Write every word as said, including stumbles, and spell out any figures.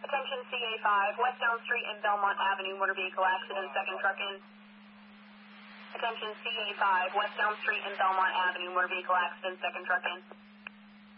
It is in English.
Attention C A five, West Elm Street and Belmont Avenue, motor vehicle accident, second truck in. Attention C A five, West Elm Street and Belmont Avenue, motor vehicle accident, second truck in.